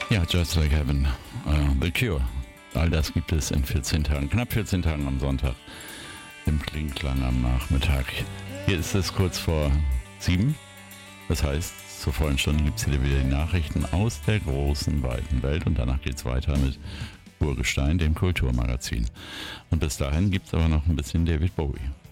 Ja, Just Like Heaven, The Cure. All das gibt es in 14 Tagen, knapp 14 Tagen am Sonntag, im Klingklang am Nachmittag. Hier ist es kurz vor 7. Das heißt, zur vollen Stunde gibt es hier wieder die Nachrichten aus der großen, weiten Welt und danach geht es weiter mit Urgestein, dem Kulturmagazin. Und bis dahin gibt es aber noch ein bisschen David Bowie.